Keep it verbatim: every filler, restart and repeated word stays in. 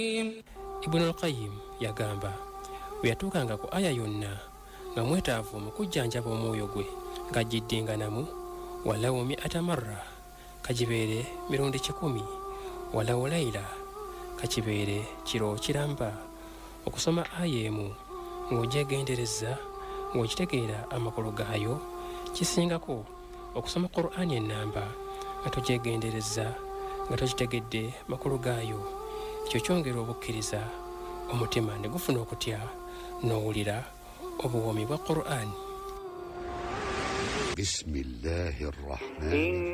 Ibn al-Qayyim yagamba bwe yatuukanga ku aya yonna nga mwetaavu mu kujjanjaba omwoyo gwe ng'agiddinganamu walawo mi'ata marra kagibeere mirundi kikumi walawo layla kakibeere kiro kiramba okusoma aya emu ng'ogyegendereza ng'okitegeera amakulu gaayo kisingako okusoma Qur'ani ennamba nga togyegendereza nga tokitegedde makulu gaayo. Ekyo kyongera obukkiriza omutima ne gufuna okutya n'owulira obuwoomi bwa Qur'ani. Bismillahir Rahmanir